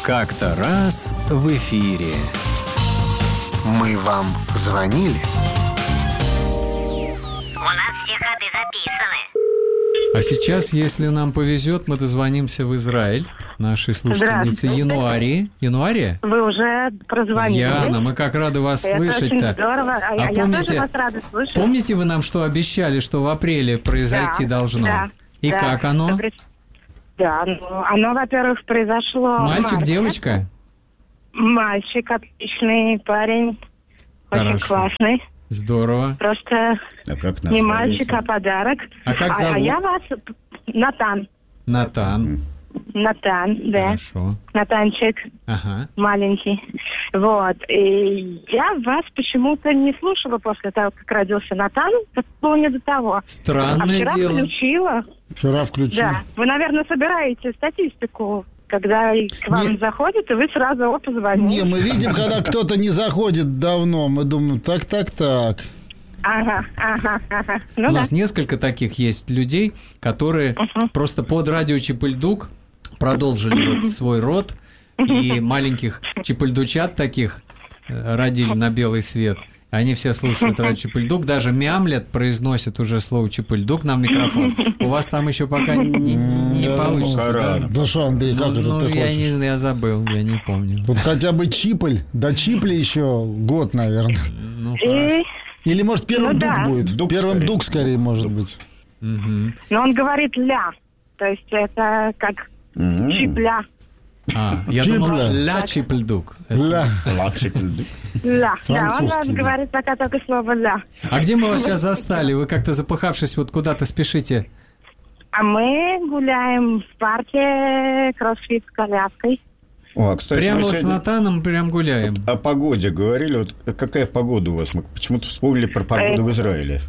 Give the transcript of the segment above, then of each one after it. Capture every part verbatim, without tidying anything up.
Как-то раз в эфире. Мы вам звонили? У нас все ходы записаны. А сейчас, если нам повезет, мы дозвонимся в Израиль нашей слушательнице Януарии. Януария? Вы уже прозвонили. Яна, мы как рады вас Это слышать-то. очень здорово. А, А я помните, тоже вас рада слышать. Помните, вы нам что обещали, что в апреле произойти Да, должно? да, И да. как оно? Да, ну, оно, во-первых, произошло... в Мальчик, марте. девочка? Мальчик, отличный парень. Очень Хорошо. классный. Здорово. Просто А как не назвали? мальчик, а подарок. А как А, зовут? я вас... Натан. Натан. Натан, да. Хорошо. Натанчик. Ага. Маленький. Вот. И я вас почему-то не слушала после того, как родился Натан. Это было не до того. А Странное вчера дело. включила. Вчера включил. Да. Вы, наверное, собираете статистику, когда и к вам Не- заходит, и вы сразу его позвоните. Не, мы видим, когда кто-то не заходит давно, мы думаем, так, так, так. Ага, ага, ага. Ну У да. нас несколько таких есть людей, которые просто под радио Чипыльдук продолжили вот свой род, и маленьких чипыльдучат таких э, родили на белый свет. Они все слушают радио Чипыльдук, даже мямлят, произносят уже слово Чипыльдук на микрофон. У вас там еще пока не, не Я получится, думал, да? Да что, Андрей, как Ну, это ну, ты я, хочешь? не, я забыл, я не помню. Тут хотя бы Чиполь, до Чипли еще год, наверное. Ну, хорошо. И... Или, может, первым Ну Дук да. будет? Дук Первым скорее. Дук скорее, может быть. Мгм. Но он говорит ля. То есть это как М. чипля. А, я Чипля. думал, ля Чипыльдук. Это- Ля. Лапшик. Ля. Да, он Французский, да. говорит пока только слово ля. А где мы вас сейчас застали? Вы как-то запыхавшись, вот куда-то спешите. А мы гуляем в парке кроссфит с коляской. О, а, кстати, Прямо мы вот с сегодня Натаном прям гуляем. о погоде говорили. Вот какая погода у вас? Мы почему-то вспомнили про погоду в Израиле.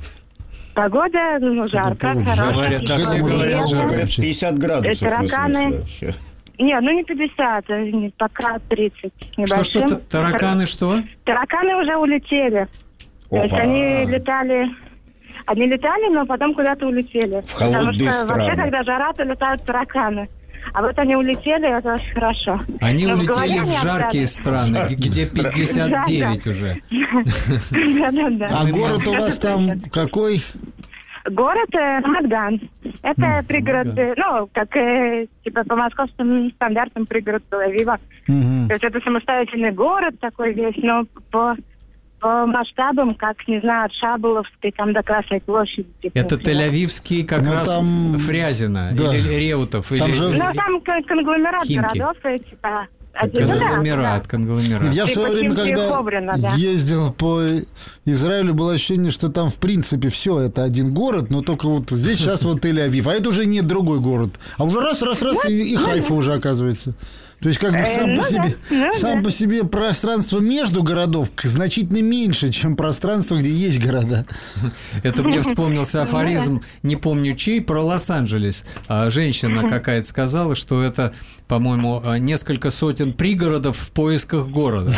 Погода, ну, жарко, погода, хорошая. Говорят, да, все Можно говорят, погоду? жарко. Говорят, пятьдесят градусов. Это на тараканы. солнце вообще. Не, ну не пятьдесят, а не- пока тридцать с Что, небольшим. что, та- тараканы что? Тараканы уже улетели. То есть Опа. они летали... Они летали, но потом куда-то улетели. В холодные Потому что страны. вообще, когда жара, то летают тараканы. А вот они улетели, это очень хорошо. Они Но в улетели голове в они жаркие остались. страны, где пятьдесят девять уже. Да-да-да. А город у вас там какой? Город э, Рамадан. Это пригород, Рамадан. э, ну, как э, типа по московским стандартам пригород Тель-Авива. Мгм. То есть это самостоятельный город такой весь, но по, по масштабам, как, не знаю, от Шаболовской там до Красной площади. типа, Это например. Тель-Авивский как Ну, раз там- Фрязино да. или Реутов. Там или... же- Ну, там кон- конгломерат Химки. городов, и, типа, один, ну, да, Конгломерат, да. конгломерат. Я в Типа свое время, Химки и когда Ховрина, да. ездил по Израилю, было ощущение, что там, в принципе, все это один город, но только вот здесь сейчас вот Тель-Авив, а это уже не другой город. А уже раз, раз, раз, и, и Хайфа уже оказывается. То есть, как бы Э, сам, ну по, да, себе, ну сам да. по себе пространство между городов к- значительно меньше, чем пространство, где есть города. Это мне вспомнился афоризм, не помню чей, про Лос-Анджелес. А Женщина какая-то сказала, что это, по-моему, несколько сотен пригородов в поисках города.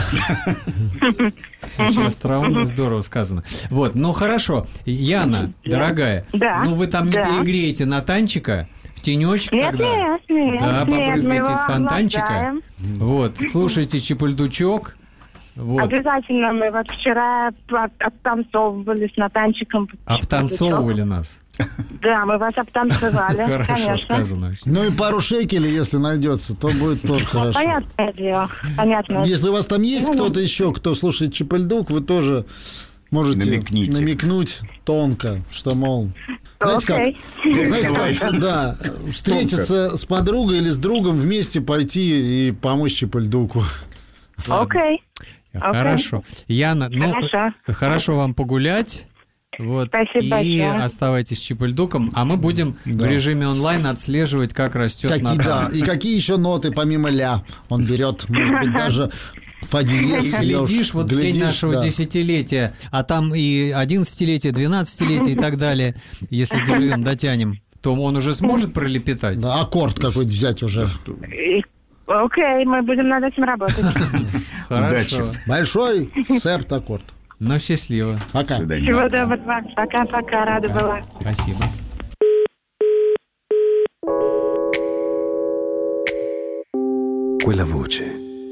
Очень остроумно, здорово сказано. Вот, ну хорошо. Яна, дорогая, Да, ну вы там не да. перегреете Натанчика в тенечек Нет, тогда? нет, нет, Да, нет, мы побрызгайте его из фонтанчика. охлаждаем. Вот, слушайте Чипыльдучок. Вот. Обязательно мы вот вчера от- обтанцовывали с Натанчиком. Обтанцовывали нас. Да, мы вас обтанцевали, Хорошо конечно. сказано. Ну и пару шекелей, если найдется, то будет тоже хорошо. Понятное дело, понятно. Если у вас там есть Ну, кто-то еще, кто слушает Чипыльдук, вы тоже можете Намекните. намекнуть тонко, что, мол... Знаете как? Окей. Знаете как? Да, встретиться с подругой или с другом, вместе пойти и помочь Чипыльдуку. Окей. Хорошо. Яна, ну, Хорошо. хорошо вам погулять. Вот, Спасибо и большое. оставайтесь с Чипыльдуком, а мы будем Да. в режиме онлайн отслеживать, как растет Какие, да, Натан. и какие еще ноты помимо ля он берет, может быть, даже фа диез. И я уж- глядишь, вот в день глядишь, нашего да. десятилетия, а там и одиннадцатилетие, двенадцатилетие и так далее, если доживем, дотянем, то он уже сможет пролепетать. Да, аккорд какой-то взять уже. И- Окей, мы будем над этим работать. Хорошо. Удачи. Большой септ-аккорд. Но счастливо. Пока. До свидания. Всего доброго. Пока-пока, рада была. Спасибо. quella voce.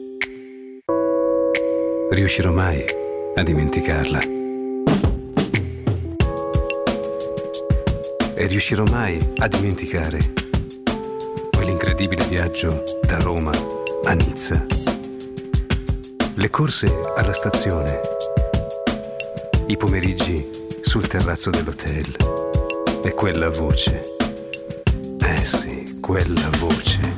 Riuscirò mai a dimenticarla? E riuscirò mai a dimenticare quell'incredibile viaggio da Roma a Nizza? Le corse alla stazione, i pomeriggi sul terrazzo dell'hotel e quella voce. Eh sì, quella voce.